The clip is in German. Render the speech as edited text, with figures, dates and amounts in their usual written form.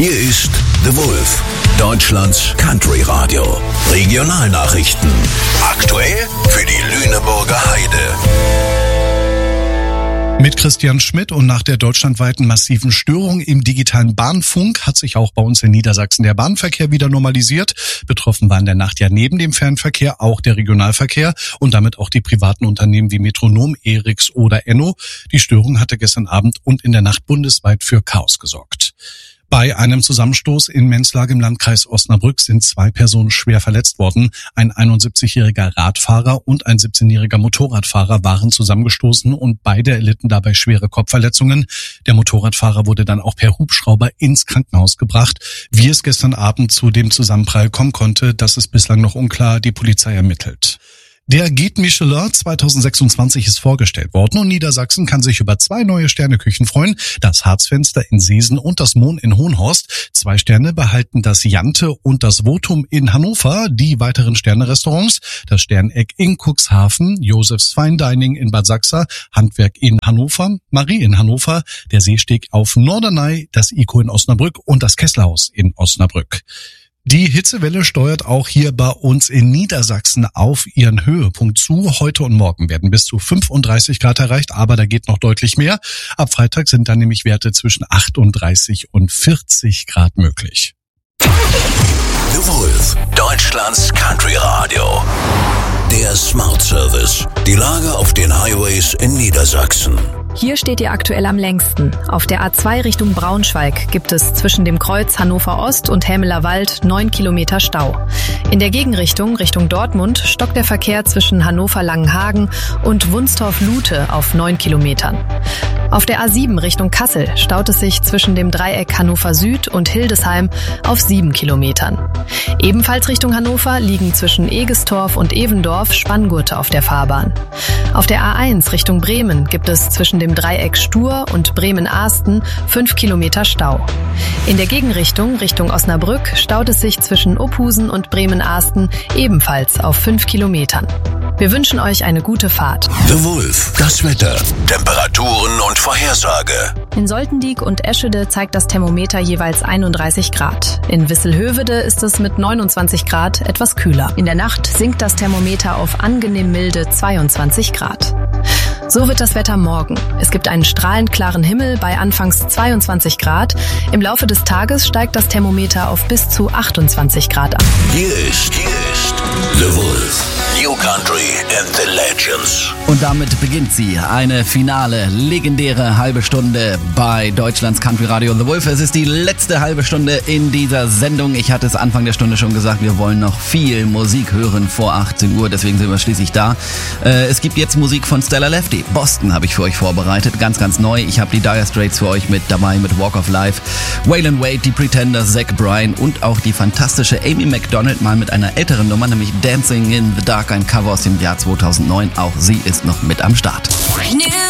Hier ist The Wolf, Deutschlands Country Radio. Regionalnachrichten. Aktuell für die Lüneburger Heide. Mit Christian Schmidt und nach der deutschlandweiten massiven Störung im digitalen Bahnfunk hat sich auch bei uns in Niedersachsen der Bahnverkehr wieder normalisiert. Betroffen war in der Nacht ja neben dem Fernverkehr auch der Regionalverkehr und damit auch die privaten Unternehmen wie Metronom, Eriks oder Enno. Die Störung hatte gestern Abend und in der Nacht bundesweit für Chaos gesorgt. Bei einem Zusammenstoß in Menslage im Landkreis Osnabrück sind 2 Personen schwer verletzt worden. Ein 71-jähriger Radfahrer und ein 17-jähriger Motorradfahrer waren zusammengestoßen und beide erlitten dabei schwere Kopfverletzungen. Der Motorradfahrer wurde dann auch per Hubschrauber ins Krankenhaus gebracht. Wie es gestern Abend zu dem Zusammenprall kommen konnte, das ist bislang noch unklar. Die Polizei ermittelt. Der Guide Michelin 2026 ist vorgestellt worden und Niedersachsen kann sich über 2 neue Sterneküchen freuen. Das Harzfenster in Seesen und das Mohn in Hohenhorst. 2 Sterne behalten das Jante und das Votum in Hannover. Die weiteren Sterne-Restaurants: das Sterneck in Cuxhaven, Josefs Fine Dining in Bad Sachsa, Handwerk in Hannover, Marie in Hannover, der Seesteg auf Norderney, das ICO in Osnabrück und das Kesslerhaus in Osnabrück. Die Hitzewelle steuert auch hier bei uns in Niedersachsen auf ihren Höhepunkt zu. Heute und morgen werden bis zu 35 Grad erreicht, aber da geht noch deutlich mehr. Ab Freitag sind dann nämlich Werte zwischen 38 und 40 Grad möglich. The Wolf, Deutschlands Country Radio. Der Smart Service. Die Lage auf den Highways in Niedersachsen. Hier steht ihr aktuell am längsten. Auf der A2 Richtung Braunschweig gibt es zwischen dem Kreuz Hannover Ost und Hämeler Wald 9 Kilometer Stau. In der Gegenrichtung, Richtung Dortmund, stockt der Verkehr zwischen Hannover-Langenhagen und Wunstorf-Lute auf 9 Kilometern. Auf der A7 Richtung Kassel staut es sich zwischen dem Dreieck Hannover Süd und Hildesheim auf 7 Kilometern. Ebenfalls Richtung Hannover liegen zwischen Egestorf und Evendorf Spanngurte auf der Fahrbahn. Auf der A1 Richtung Bremen gibt es zwischen dem Dreieck Stur und Bremen-Ahsten 5 Kilometer Stau. In der Gegenrichtung, Richtung Osnabrück, staut es sich zwischen Ophusen und Bremen-Ahsten ebenfalls auf 5 Kilometern. Wir wünschen euch eine gute Fahrt. The Wolf, das Wetter, Temperaturen und Vorhersage. In Soltendiek und Eschede zeigt das Thermometer jeweils 31 Grad. In Wisselhövede ist es mit 29 Grad etwas kühler. In der Nacht sinkt das Thermometer auf angenehm milde 22 Grad. So wird das Wetter morgen. Es gibt einen strahlend klaren Himmel bei anfangs 22 Grad. Im Laufe des Tages steigt das Thermometer auf bis zu 28 Grad an. Hier ist The Wolf. New Country and the Legends. Und damit beginnt sie. Eine finale, legendäre halbe Stunde bei Deutschlands Country Radio The Wolf. Es ist die letzte halbe Stunde in dieser Sendung. Ich hatte es Anfang der Stunde schon gesagt, wir wollen noch viel Musik hören vor 18 Uhr. Deswegen sind wir schließlich da. Es gibt jetzt Musik von Stella Lefty. Boston habe ich für euch vorbereitet. Ganz, ganz neu. Ich habe die Dire Straits für euch mit dabei mit Walk of Life. Waylon Wade, die Pretenders, Zach Bryan und auch die fantastische Amy Macdonald mal mit einer älteren Nummer, nämlich Dancing in the Dark, ein Cover aus dem Jahr 2009. Auch sie ist noch mit am Start. New